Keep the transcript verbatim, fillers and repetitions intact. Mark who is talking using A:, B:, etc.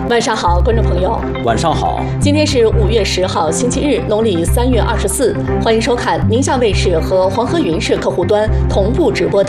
A: 晚上好，观众朋友。
B: 晚上好。
A: 今天是五月十号，星期日，农历三月二十四。欢迎收看宁夏卫视和黄河云视客户端同步直播的